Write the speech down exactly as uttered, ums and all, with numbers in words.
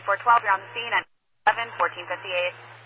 four twelve, you're on the scene at eleven fourteen fifty-eight.